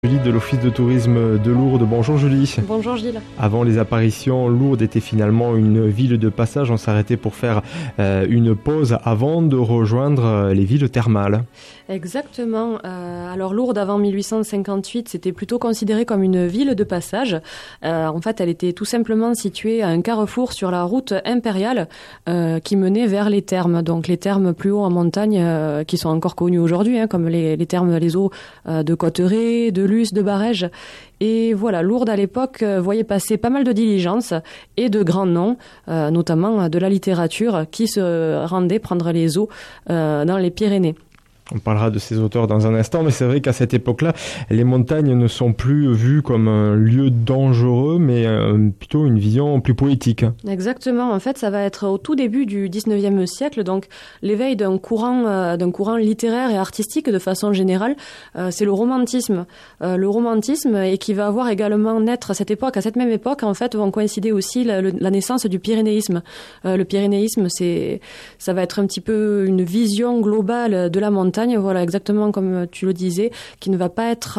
Julie de l'Office de tourisme de Lourdes. Bonjour Julie. Bonjour Gilles. Avant les apparitions, Lourdes était finalement une ville de passage. On s'arrêtait pour faire une pause avant de rejoindre les villes thermales. Exactement. Alors Lourdes avant 1858, c'était plutôt considéré comme une ville de passage. En fait, elle était tout simplement située à un carrefour sur la route impériale qui menait vers les thermes. Donc les thermes plus haut en montagne qui sont encore connus aujourd'hui, comme les thermes, les eaux de Cotteret, de Luce, de Barèges. Et voilà, Lourdes à l'époque voyait passer pas mal de diligences et de grands noms, notamment de la littérature, qui se rendaient prendre les eaux dans les Pyrénées. On parlera de ces auteurs dans un instant, mais c'est vrai qu'à cette époque-là, les montagnes ne sont plus vues comme un lieu dangereux, mais plutôt une vision plus poétique. Exactement. En fait, ça va être au tout début du 19e siècle, donc l'éveil d'un courant littéraire et artistique de façon générale. C'est le romantisme. Le romantisme, et qui va avoir également naître à cette époque. À cette même époque, en fait, vont coïncider aussi la naissance du pyrénéisme. Le pyrénéisme, ça va être un petit peu une vision globale de la montagne. Voilà, exactement comme tu le disais, qui ne va pas être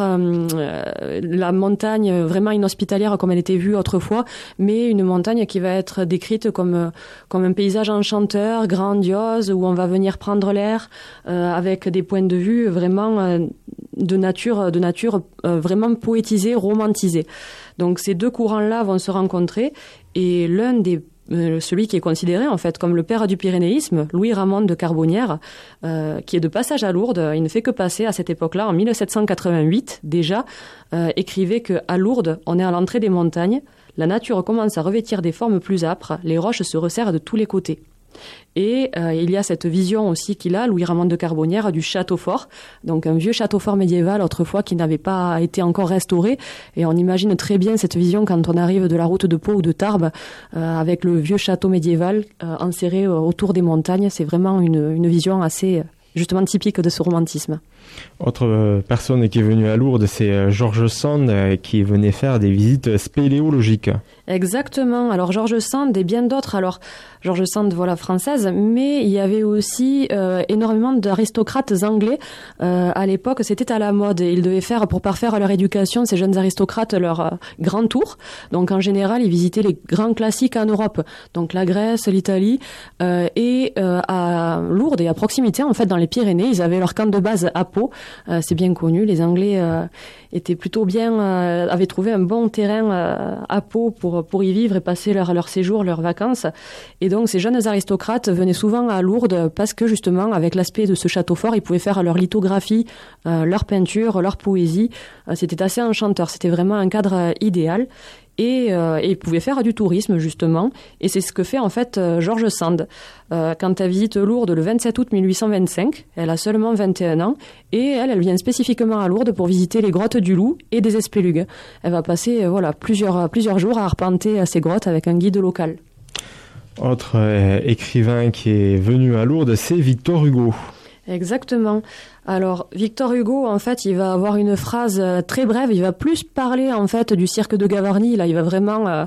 la montagne vraiment inhospitalière comme elle était vue autrefois, mais une montagne qui va être décrite comme un paysage enchanteur, grandiose, où on va venir prendre l'air avec des points de vue vraiment de nature vraiment poétisée, romantisée. Donc ces deux courants-là vont se rencontrer, et celui qui est considéré en fait comme le père du pyrénéisme, Louis Ramon de Carbonnières, qui est de passage à Lourdes, il ne fait que passer à cette époque-là, en 1788 déjà, écrivait qu'à Lourdes, on est à l'entrée des montagnes, la nature commence à revêtir des formes plus âpres, les roches se resserrent de tous les côtés. Et il y a cette vision aussi qu'il a, Louis Ramon de Carbonnières, du château fort, donc un vieux château fort médiéval autrefois qui n'avait pas été encore restauré, et on imagine très bien cette vision quand on arrive de la route de Pau ou de Tarbes avec le vieux château médiéval enserré autour des montagnes. C'est vraiment une vision assez justement typique de ce romantisme. Autre personne qui est venue à Lourdes, c'est George Sand qui venait faire des visites spéléologiques. Exactement. Alors George Sand et bien d'autres. Alors George Sand, voilà, française, mais il y avait aussi énormément d'aristocrates anglais à l'époque. C'était à la mode. Ils devaient faire, pour parfaire leur éducation, ces jeunes aristocrates, leur grand tour. Donc en général, ils visitaient les grands classiques en Europe, donc la Grèce, l'Italie, et à Lourdes et à proximité, en fait, dans les Pyrénées, ils avaient leur camp de base à Pau. C'est bien connu. Les Anglais étaient plutôt bien, avaient trouvé un bon terrain à Pau pour y vivre et passer leur séjour, leurs vacances. Et donc, ces jeunes aristocrates venaient souvent à Lourdes parce que, justement, avec l'aspect de ce château fort, ils pouvaient faire leur lithographie, leur peinture, leur poésie. C'était assez enchanteur. C'était vraiment un cadre idéal. Et ils pouvaient faire du tourisme, justement. Et c'est ce que fait, en fait, George Sand. Quand elle visite Lourdes le 27 août 1825, elle a seulement 21 ans, et elle vient spécifiquement à Lourdes pour visiter les grottes du Loup et des Espélugues. Elle va passer plusieurs jours à arpenter ces grottes avec un guide local. Autre écrivain qui est venu à Lourdes, c'est Victor Hugo. Exactement. Alors, Victor Hugo, en fait, il va avoir une phrase très brève. Il va plus parler, en fait, du cirque de Gavarnie. Là, il va vraiment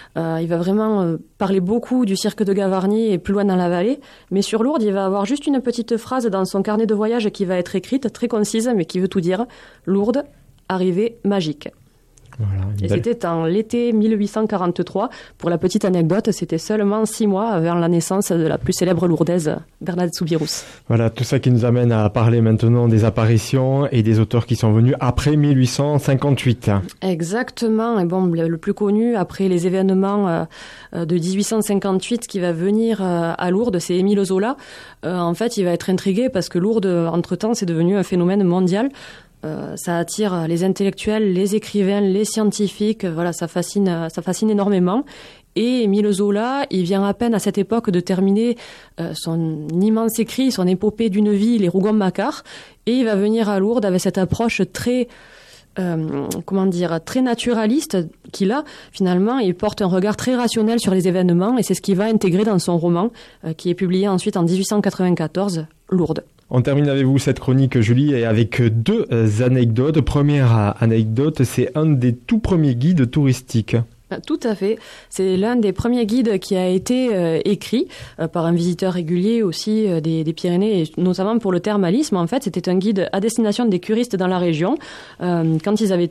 parler beaucoup du cirque de Gavarnie et plus loin dans la vallée. Mais sur Lourdes, il va avoir juste une petite phrase dans son carnet de voyage qui va être écrite, très concise, mais qui veut tout dire. Lourdes, arrivée magique. Voilà, et c'était en l'été 1843. Pour la petite anecdote, c'était seulement 6 mois avant la naissance de la plus célèbre lourdaise, Bernadette Soubirous. Voilà, tout ça qui nous amène à parler maintenant des apparitions et des auteurs qui sont venus après 1858. Exactement. Et bon, le plus connu après les événements de 1858 qui va venir à Lourdes, c'est Émile Zola. En fait, il va être intrigué parce que Lourdes, entre-temps, c'est devenu un phénomène mondial. Ça attire les intellectuels, les écrivains, les scientifiques. Voilà, ça fascine énormément. Et Émile Zola, il vient à peine à cette époque de terminer son immense écrit, son épopée d'une vie, les Rougon-Macquart, et il va venir à Lourdes avec cette approche très naturaliste qu'il a. Finalement, il porte un regard très rationnel sur les événements, et c'est ce qu'il va intégrer dans son roman, qui est publié ensuite en 1894, Lourdes. On termine avec vous cette chronique, Julie, et avec 2 anecdotes. Première anecdote, c'est un des tout premiers guides touristiques. Tout à fait. C'est l'un des premiers guides qui a été écrit par un visiteur régulier aussi des Pyrénées, et notamment pour le thermalisme. En fait, c'était un guide à destination des curistes dans la région. Quand ils avaient